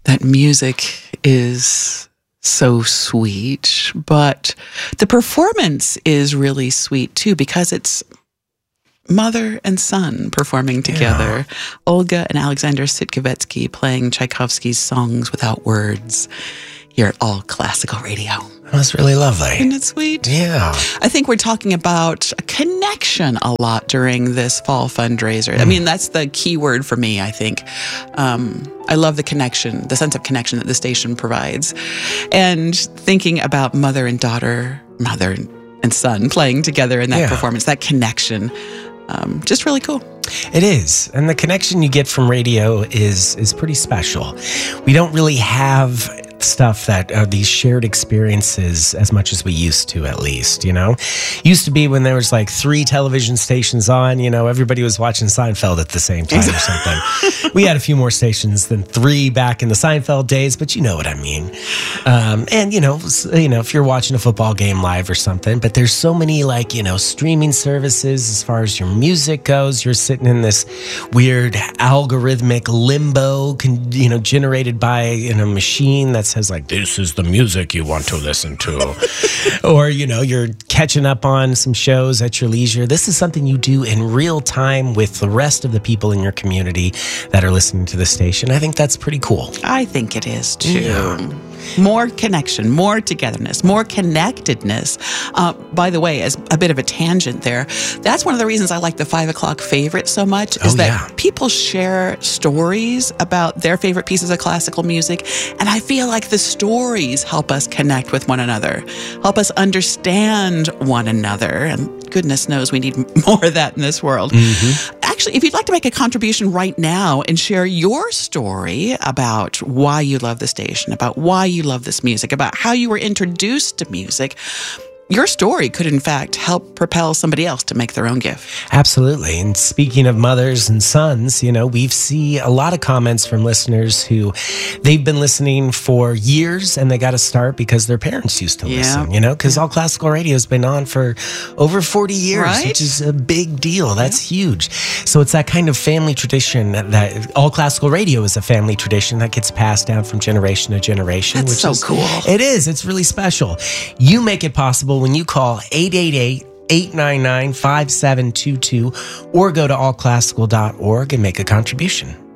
that music is so sweet, but the performance is really sweet too, because it's mother and son performing together. Yeah. Olga and Alexander Sitkovetsky playing Tchaikovsky's Songs Without Words here at All Classical Radio. That was really lovely. Isn't it sweet? Yeah. I think we're talking about a connection a lot during this fall fundraiser. I mean, that's the key word for me, I think. I love the connection, the sense of connection that the station provides. And thinking about mother and daughter, mother and son playing together in that performance, that connection, just really cool. It is. And the connection you get from radio is pretty special. We don't really have stuff that are these shared experiences as much as we used to, at least, used to be when there was like 3 television stations on, everybody was watching Seinfeld at the same time or something. We had a few more stations than 3 back in the Seinfeld days, but you know what I mean. And if you're watching a football game live or something, but there's so many streaming services as far as your music goes. You're sitting in this weird algorithmic limbo, generated by a machine that says this is the music you want to listen to. Or, you're catching up on some shows at your leisure. This is something you do in real time with the rest of the people in your community that are listening to the station. I think that's pretty cool. I think it is too. Yeah. More connection, more togetherness, more connectedness. By the way, as a bit of a tangent there, that's one of the reasons I like the 5 o'clock favorite so much, is that people share stories about their favorite pieces of classical music. And I feel like the stories help us connect with one another, help us understand one another. And goodness knows we need more of that in this world. Mm-hmm. Actually, if you'd like to make a contribution right now and share your story about why you love the station, about why you love this music, about how you were introduced to music, your story could, in fact, help propel somebody else to make their own gift. Absolutely. And speaking of mothers and sons, we see a lot of comments from listeners who they've been listening for years and they got to start because their parents used to listen, because All Classical Radio has been on for over 40 years, right? Which is a big deal. That's huge. So it's that kind of family tradition that All Classical Radio is a family tradition that gets passed down from generation to generation. That's so cool. It is. It's really special. You make it possible when you call 888-899-5722 or go to allclassical.org and make a contribution.